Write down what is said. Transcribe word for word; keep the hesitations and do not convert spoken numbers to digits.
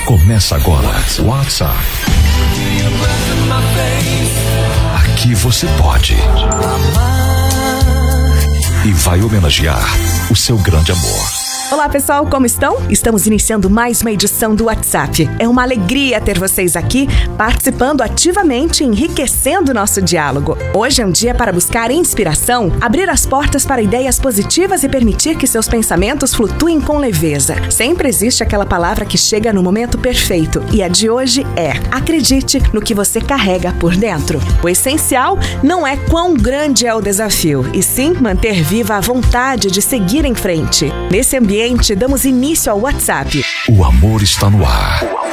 Começa agora. WhatsApp. Aqui você pode e vai homenagear o seu grande amor. Olá pessoal, como estão? Estamos iniciando mais uma edição do WhatsApp. É uma alegria ter vocês aqui participando ativamente e enriquecendo o nosso diálogo. Hoje é um dia para buscar inspiração, abrir as portas para ideias positivas e permitir que seus pensamentos flutuem com leveza. Sempre existe aquela palavra que chega no momento perfeito e a de hoje é: acredite no que você carrega por dentro. O essencial não é quão grande é o desafio, e sim manter viva a vontade de seguir em frente. Nesse ambiente, damos início ao WhatsApp. O amor está no ar.